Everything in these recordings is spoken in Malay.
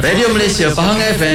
Radio Malaysia Pahang FM.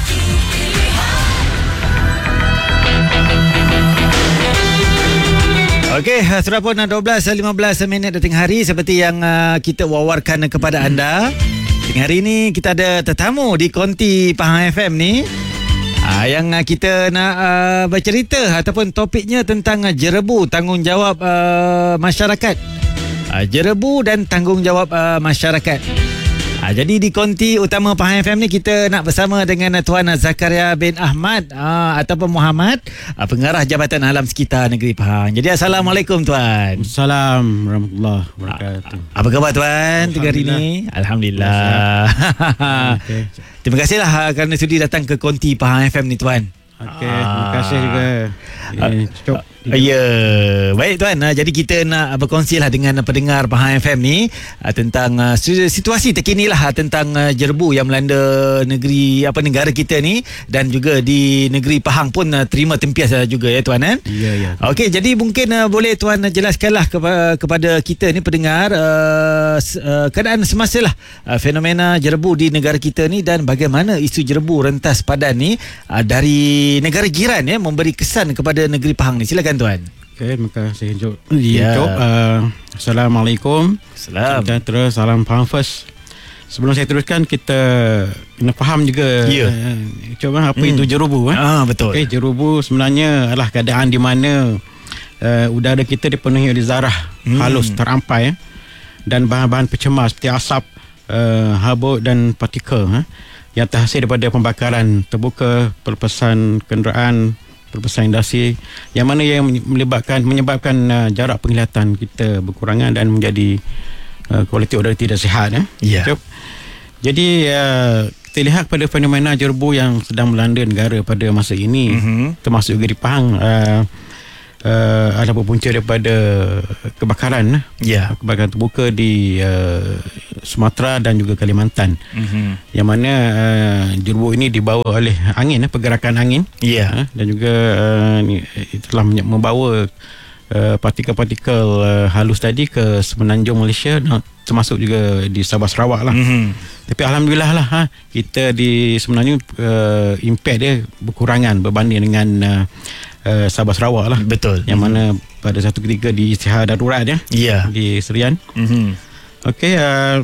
Okey, sudah pun 12.15 minit dating hari seperti yang kita wawarkan kepada anda. Dating hari ni kita ada tetamu di Konti Pahang FM ni. Yang kita nak bercerita ataupun topiknya tentang jerebu tanggungjawab masyarakat. Jerebu dan tanggungjawab masyarakat. Jadi di Konti Utama Pahang FM ni kita nak bersama dengan Tuan Zakaria bin Ahmad ataupun Muhammad, pengarah Jabatan Alam Sekitar Negeri Pahang. Jadi Assalamualaikum Tuan. Assalamualaikum warahmatullahi wabarakatuh. Apa khabar Tuan tiga hari ni? Alhamdulillah. Okay. Terima kasihlah kerana sudi datang ke Konti Pahang FM ni Tuan. Okey, terima kasih juga. Ya, baik Tuan. Jadi kita nak berkongsi lah dengan pendengar Pahang FM ni tentang situasi terkini lah tentang jerebu yang melanda negara kita ni, dan juga di negeri Pahang pun terima tempias juga ya Tuan kan? Ya. Okey, jadi mungkin boleh Tuan jelaskanlah kepada kita ni pendengar keadaan semasa lah fenomena jerebu di negara kita ni, dan bagaimana isu jerebu rentas padan ni dari negara jiran ya memberi kesan kepada negeri Pahang ni. Silakan Tuan. Okey, terima kasih Jok. Ya. Assalamualaikum. Salam. Dan terus salam Pahang First. Sebelum saya teruskan, kita kena faham juga coba apa itu jerubu. Betul. Okey, jerubu sebenarnya adalah keadaan di mana udara kita dipenuhi oleh zarah halus terampai dan bahan-bahan pencemar seperti asap, habuk dan partikel yang terhasil daripada pembakaran terbuka, pelepasan kenderaan, pelepasan industri, yang mana yang menyebabkan jarak penglihatan kita berkurangan dan menjadi kualiti udara tidak sihat. Jadi kita lihat pada fenomena jerebu yang sedang melanda negara pada masa ini, termasuk juga di Pahang, adalah berpunca daripada kebakaran terbuka di Sumatera dan juga Kalimantan, yang mana jerebu ini dibawa oleh angin, pergerakan angin, dan juga telah membawa partikel-partikel halus tadi ke semenanjung Malaysia, termasuk juga di Sabah Sarawak lah. Tapi alhamdulillah lah kita di semenanjung impact dia berkurangan berbanding dengan Sabah Sarawak lah. Betul. Yang mana pada satu ketika di isytihar darurat di Serian. Okey,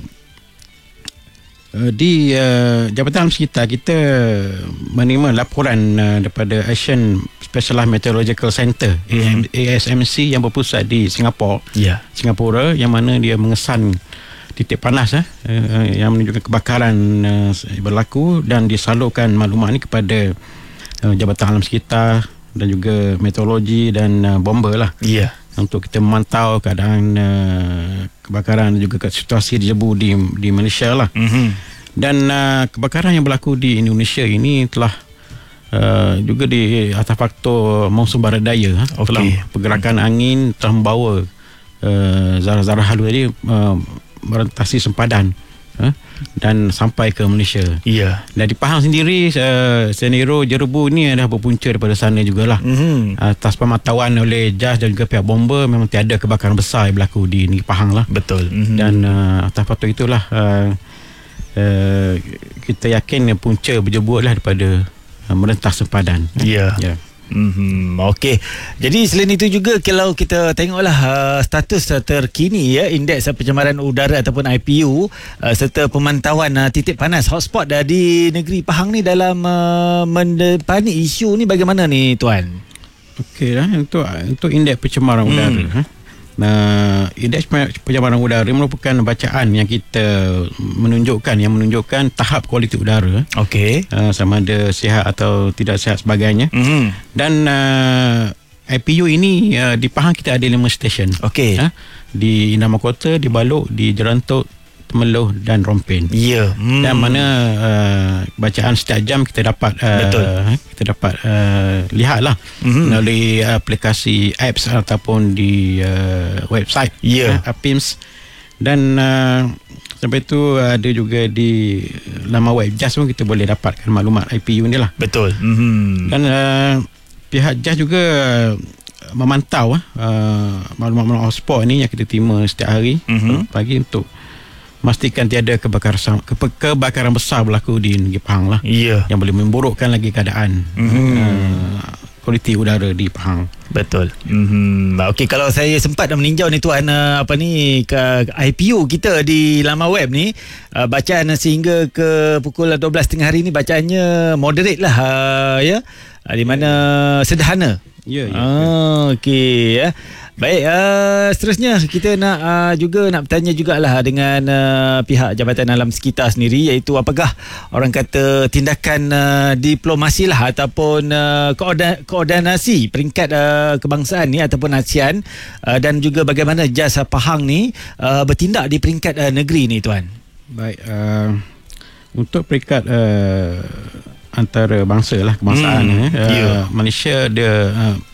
di Jabatan Alam Sekitar kita menerima laporan daripada Asian Specialized Meteorological Center ASMC yang berpusat di Singapura, yang mana dia mengesan titik panas yang menunjukkan kebakaran berlaku, dan disalurkan maklumat ini kepada Jabatan Alam Sekitar dan juga meteorologi dan bomber lah, untuk kita memantau keadaan kebakaran dan juga situasi jerebu di Malaysia lah. Dan kebakaran yang berlaku di Indonesia ini telah juga di atas faktor monsun barat daya. Telah pergerakan angin telah membawa zarah-zarah halus tadi merentasi sempadan dan sampai ke Malaysia. Dan di Pahang sendiri, senario jerebu ni adalah berpunca daripada sana jugalah. Atas pemantauan oleh JAS dan juga pihak bomber, memang tiada kebakaran besar yang berlaku di negeri Pahang lah. Betul. Dan atas faktor itulah kita yakin punca berjerebu adalah daripada merentas sempadan. Okey. Jadi selain itu juga, kalau kita tengoklah status terkini indeks pencemaran udara ataupun IPU serta pemantauan titik panas hotspot di negeri Pahang ni dalam mendepani isu ni, bagaimana ni Tuan? Okey lah, untuk indeks pencemaran udara. Indeks pencemaran udara merupakan bacaan yang kita menunjukkan tahap kualiti udara. Sama ada sihat atau tidak sihat sebagainya. Dan IPU ini di Pahang kita ada 5 stesen. Di Indah Mahkota, di Balok, di Jerantuk, Temeloh dan Rompin. Dan mana bacaan setiap jam kita dapat lihatlah melalui aplikasi apps ataupun di website APIMS. Dan sampai itu ada juga di laman web JAS pun kita boleh dapatkan maklumat IPU ni lah. Dan pihak JAS juga memantau maklumat-maklumat hotspot ni yang kita terima setiap hari pagi untuk memastikan tiada kebakaran besar berlaku di negeri Pahang lah. Ya. Yang boleh memburukkan lagi keadaan kualiti udara di Pahang. Betul. Okey, kalau saya sempat meninjau ni tuan, ke IPU kita di laman web ni, bacaan sehingga ke pukul 12.30 hari ni bacaannya moderate lah, ya. Di mana sederhana. Ya. Okey, ya. Baik, seterusnya kita nak bertanya jugalah dengan pihak Jabatan Alam Sekitar sendiri, iaitu apakah orang kata tindakan diplomasi lah ataupun koordinasi peringkat kebangsaan ni ataupun ASEAN, dan juga bagaimana JAS Pahang ni bertindak di peringkat negeri ni tuan. Baik, untuk peringkat antara bangsa lah, kebangsaan Malaysia dia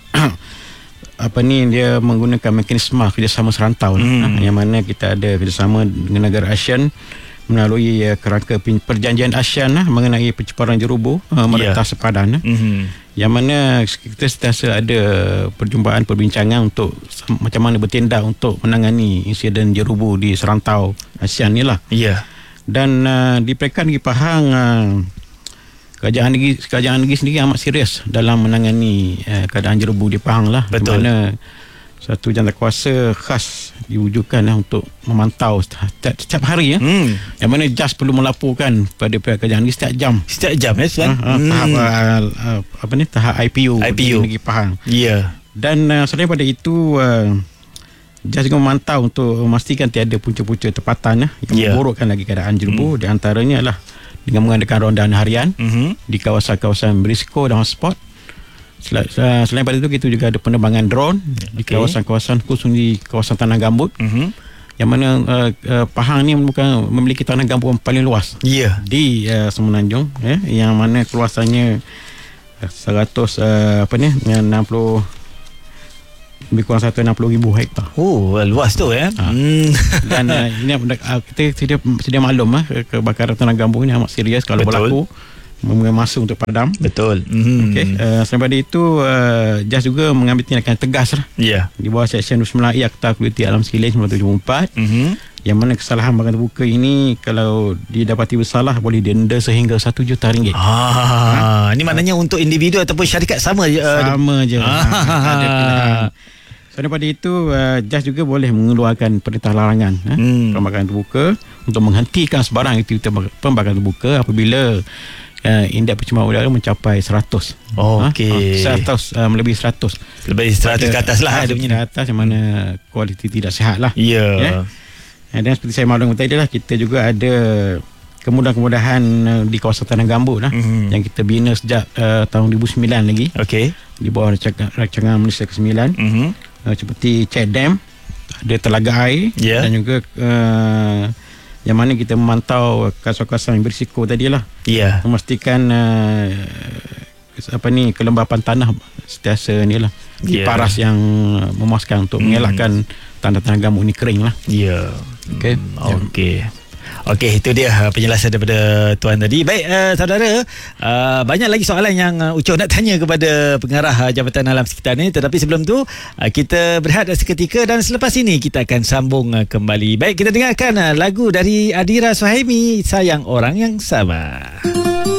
dia menggunakan mekanisme kerjasama serantau yang mana kita ada kerjasama dengan negara ASEAN melalui kerangka perjanjian ASEAN mengenai pencemaran jerubu meretas sepadan, yang mana kita sentiasa ada perjumpaan perbincangan untuk macam mana bertindak untuk menangani insiden jerubu di serantau ASEAN ni lah. Dan di peringkat negeri Pahang, kerajaan negeri sendiri amat serius dalam menangani keadaan jerubu di Pahang lah. Betul. Di mana satu jantakuasa khas diwujudkan untuk memantau setiap hari yang mana JAS perlu melaporkan pada pihak kerajaan negeri setiap jam tuan. Tahap IPU di negeri Pahang. Dan selain daripada itu, JAS juga memantau untuk memastikan tiada punca-punca tempatan yang memburukkan lagi keadaan jerubu. Di antaranya lah dengan mengadakan rondaan harian di kawasan-kawasan berisiko dan hotspot. Selain daripada itu, kita juga ada penerbangan drone di kawasan-kawasan, khusus di kawasan tanah gambut, yang mana Pahang ni memiliki tanah gambut yang paling luas di Semenanjung, yang mana keluasannya lebih kurang 160,000 hektar. Luas tu ya. Dan ini kita sedia maklum kebakaran tanah gambut ni amat serius kalau berlaku, memerlukan masa untuk padam. Betul. Selain daripada itu, JAS juga mengambil tindakan tegas lah. Di bawah Seksyen 29A Akta Kualiti Alam Sekeliling 1974, yang mana kesalahan bakar terbuka ini kalau didapati bersalah boleh denda sehingga RM1 juta. Ini maknanya untuk individu ataupun syarikat sama je. Sama je. Ada pilihan. Selain daripada itu, JAS juga boleh mengeluarkan perintah larangan pembakaran terbuka untuk menghentikan sebarang aktiviti pembakaran terbuka apabila indeks pencemaran udara mencapai 100. Melebihi 100. Lebih 100 ke atas lah. Ke atas, yang mana kualiti tidak sihat lah. Dan seperti saya maklum tadi lah, kita juga ada kemudahan-kemudahan di kawasan tanah gambut lah, yang kita bina sejak tahun 2009 lagi. Di bawah rancangan Malaysia ke-9, seperti check dam, ada telaga air, dan juga yang mana kita memantau kawasan-kawasan yang berisiko tadilah, memastikan kelembapan tanah sentiasa ni lah diparas yang memuaskan untuk mengelakkan tanah-tanah gambut ni kering lah. Okey, itu dia penjelasan daripada tuan tadi. Baik, saudara, banyak lagi soalan yang Ucuh nak tanya kepada pengarah Jabatan Alam Sekitar ni, tetapi sebelum tu kita berehat seketika dan selepas ini kita akan sambung kembali. Baik, kita dengarkan lagu dari Adira Suhaimi, Sayang Orang Yang Sama.